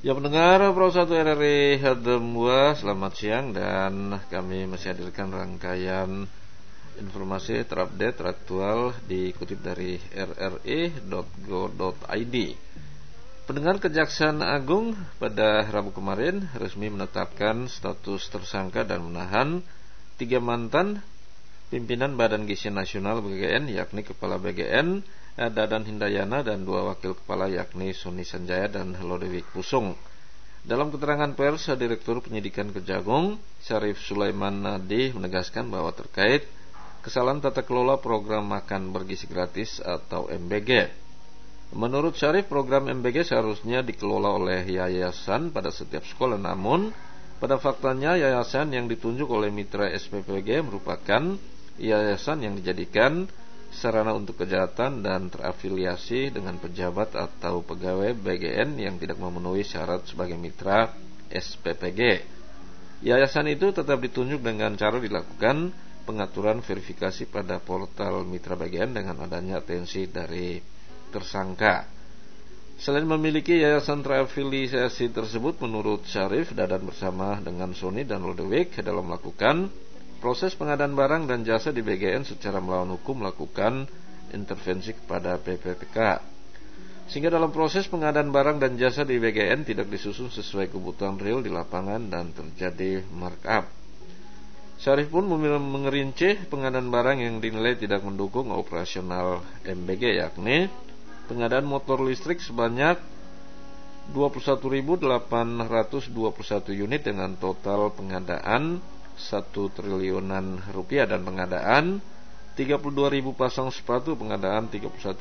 Ya pendengar Pro 1 RRI Hademwa, selamat siang dan kami masih hadirkan rangkaian informasi terupdate teraktual dikutip dari rri.go.id. Pendengar, Kejaksaan Agung pada Rabu kemarin resmi menetapkan status tersangka dan menahan 3 mantan pimpinan Badan Gizi Nasional BGN, yakni Kepala BGN Dadan Hindayana dan 2 wakil kepala yakni Sony Sanjaya dan Lodewijk Pusung. Dalam keterangan pers, Direktur Penyidikan Kejagung Syarif Sulaiman Nadi menegaskan bahwa terkait kesalahan tata kelola program makan bergizi gratis atau MBG. Menurut Syarif, program MBG seharusnya dikelola oleh yayasan pada setiap sekolah, namun pada faktanya yayasan yang ditunjuk oleh mitra SPPG merupakan yayasan yang dijadikan sarana untuk kejahatan dan terafiliasi dengan pejabat atau pegawai BGN yang tidak memenuhi syarat sebagai mitra SPPG. Yayasan itu tetap ditunjuk dengan cara dilakukan pengaturan verifikasi pada portal mitra BGN dengan adanya atensi dari tersangka. Selain memiliki yayasan terafiliasi tersebut, menurut Syarif, Dadan bersama dengan Sony dan Lodewijk dalam melakukan proses pengadaan barang dan jasa di BGN secara melawan hukum melakukan intervensi kepada PPPK, sehingga dalam proses pengadaan barang dan jasa di BGN tidak disusun sesuai kebutuhan real di lapangan dan terjadi markup. Syarif pun mengerinci pengadaan barang yang dinilai tidak mendukung operasional MBG, yakni pengadaan motor listrik sebanyak 21.821 unit dengan total pengadaan 1 triliunan rupiah dan pengadaan 32.000 pasang sepatu, pengadaan 31